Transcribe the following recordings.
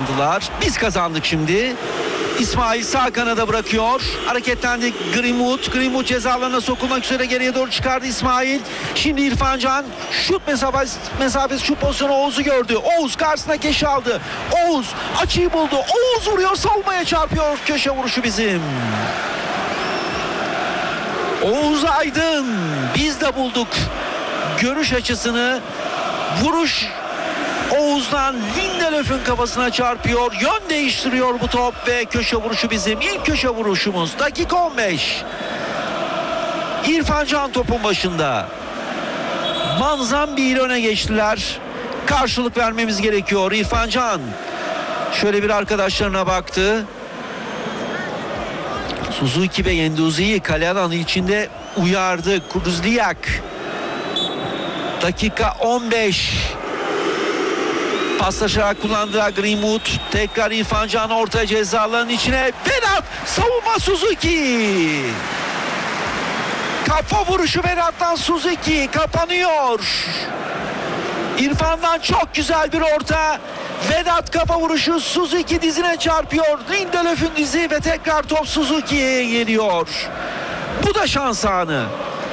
kazandılar. Biz kazandık şimdi. İsmail sağ kanada bırakıyor. Hareketlendi Greenwood. Greenwood ceza alanına sokulmak üzere geriye doğru çıkardı İsmail. Şimdi İrfan Can şut mesafesi şu pozisyonu Oğuz'u gördü. Oğuz karşısına Keş'i aldı. Oğuz açıyı buldu. Oğuz vuruyor, savunmaya çarpıyor. Köşe vuruşu bizim. Oğuz Aydın, biz de bulduk görüş açısını. Vuruş Oğuz'dan Lindelöf'ün kafasına çarpıyor. Yön değiştiriyor bu top ve köşe vuruşu bizim. İlk köşe vuruşumuz. Dakika 15. İrfan Can topun başında. Manzambi ile öne geçtiler. Karşılık vermemiz gerekiyor. İrfan Can şöyle bir arkadaşlarına baktı. Suzuki ve Yenduzi'yi kale alanı içinde uyardı. Kuduzliyak. Dakika 15. Paslaşarak kullandığı Greenwood. Tekrar İrfan Can orta ceza alanının içine. Vedat savunma Suzuki. Kafa vuruşu Vedat'tan Suzuki. Kapanıyor. İrfan'dan çok güzel bir orta. Vedat kafa vuruşu Suzuki dizine çarpıyor. Lindelöf'ün dizi ve tekrar top Suzuki'ye geliyor. Bu da şans anı.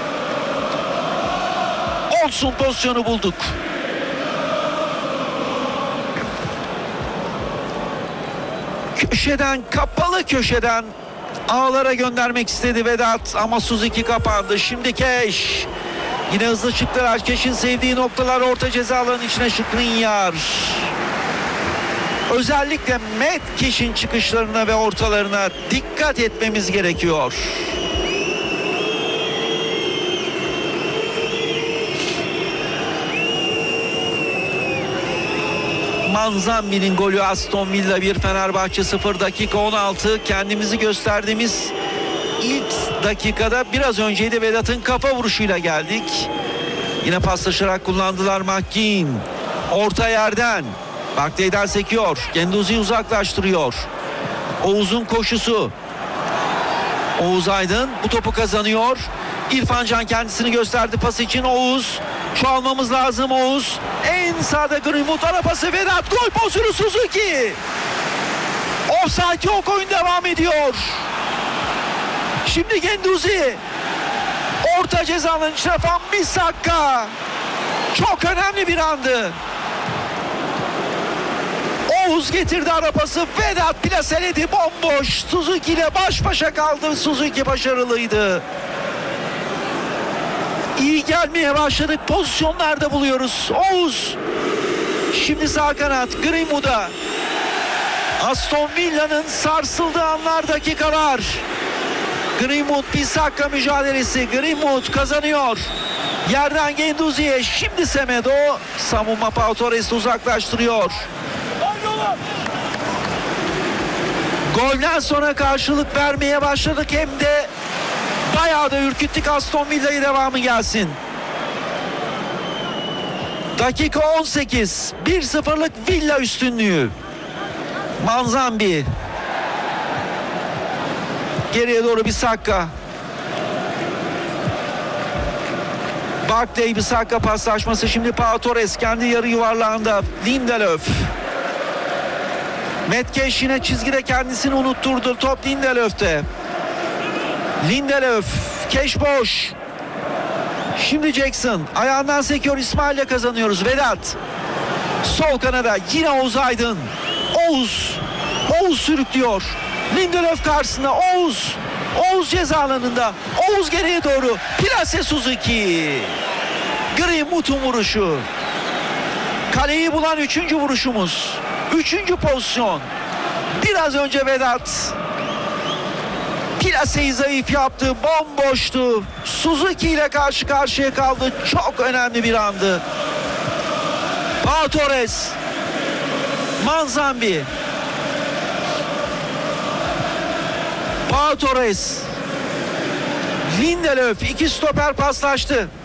Olsun pozisyonu bulduk. Köşeden, kapalı köşeden ağlara göndermek istedi Vedat ama Suzuki kapandı. Şimdi Keş. Yine hızlı çıktılar. Keş'in sevdiği noktalar orta ceza alanının içine Skriniar. Özellikle Matt Keş'in çıkışlarına ve ortalarına dikkat etmemiz gerekiyor. Manzambi'nin golü Aston Villa 1 Fenerbahçe 0 dakika 16. Kendimizi gösterdiğimiz ilk dakikada biraz önceydi, Vedat'ın kafa vuruşuyla geldik. Yine paslaşarak kullandılar McKean. Orta yerden. Barkley'den sekiyor. Genduzi'yi uzaklaştırıyor. Oğuz'un koşusu. Oğuz Aydın bu topu kazanıyor. İrfan Can kendisini gösterdi pas için. Oğuz. Şu almamız lazım Oğuz. En sağda Greenwood ara pası. Vedat gol pozisyonu Suzuki. Offside yok, oyun devam ediyor. Şimdi Genduzi. Orta cezanın içine Van Bissaka. Çok önemli bir andı. Oğuz getirdi ara pası. Vedat plaseledi bomboş. Suzuki ile baş başa kaldı. Suzuki başarılıydı. İyi gelmeye başladık. Pozisyonlarda buluyoruz. Oğuz. Şimdi sağ kanat Greenwood'a. Aston Villa'nın sarsıldığı anlar, dakikalar. Greenwood Bissaka mücadelesi. Greenwood kazanıyor. Yerden Genduzi'ye. Şimdi Semedo. Savunma Pau Torres'i uzaklaştırıyor. Golden sonra karşılık vermeye başladık. Hem de bayağı da ürküttük Aston Villa'yı, devamı gelsin. Dakika 18. 1-0'lık Villa üstünlüğü. Manzambi. Geriye doğru Bissaka. Barkley Bissaka paslaşması. Şimdi Pau Torres kendi yarı yuvarlağında. Lindelöf. Matt Keş yine çizgide kendisini unutturdu. Top Lindelöf'te. Lindelöf. Keş boş. Şimdi Jackson. Ayağından sekiyor. İsmail'le kazanıyoruz. Vedat. Sol kanada. Yine Oğuz Aydın. Oğuz. Oğuz sürüklüyor. Lindelöf karşısında. Oğuz. Oğuz ceza alanında. Oğuz geriye doğru. Plase Suzuki. Greenwood'un vuruşu. Kaleyi bulan 3. vuruşumuz. 3. pozisyon. Biraz önce Vedat plaseyi zayıf yaptı. Bomboştu. Suzuki ile karşı karşıya kaldı. Çok önemli bir andı. Pau Torres. Manzambi. Pau Torres. Lindelöf. 2 stoper paslaştı.